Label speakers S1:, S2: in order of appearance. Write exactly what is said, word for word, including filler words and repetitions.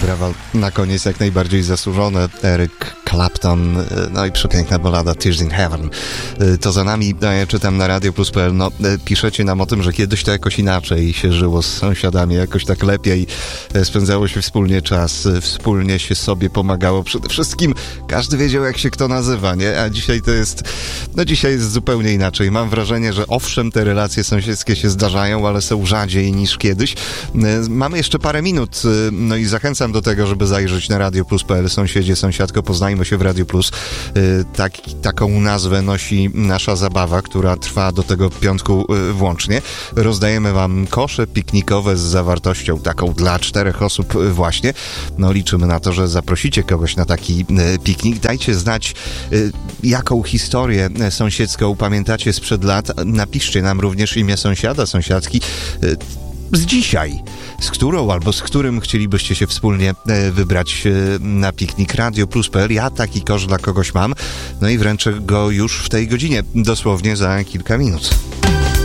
S1: Brawa na koniec jak najbardziej zasłużone. Eric Clapton, no i przepiękna ballada Tears in Heaven. To za nami, ja czytam na radio plus kropka p l, no piszecie nam o tym, że kiedyś to jakoś inaczej się żyło z sąsiadami, jakoś tak lepiej, spędzało się wspólnie czas, wspólnie się sobie pomagało. Przede wszystkim każdy wiedział, jak się kto nazywa, nie? A dzisiaj to jest, no dzisiaj jest zupełnie inaczej. Mam wrażenie, że owszem, te relacje sąsiedzkie się zdarzają, ale są rzadziej niż kiedyś. Mamy jeszcze parę minut, no i zachęcam do tego, żeby zajrzeć na radio plus kropka p l. Sąsiedzie, sąsiadko, poznajmy się w Radio Plus. Tak, taką nazwę nosi nasza zabawa, która trwa do tego piątku włącznie. Rozdajemy wam kosze piknikowe z zawartością taką dla czterech osób właśnie. No liczymy na to, że zaprosicie kogoś na taki piknik. Dajcie znać, jaką historię sąsiedzką pamiętacie sprzed lat. Napiszcie nam również imię sąsiada, sąsiadki z dzisiaj, z którą albo z którym chcielibyście się wspólnie wybrać na piknik. Radio plus kropka p l. Ja taki kosz dla kogoś mam, no i wręczę go już w tej godzinie, dosłownie za kilka minut.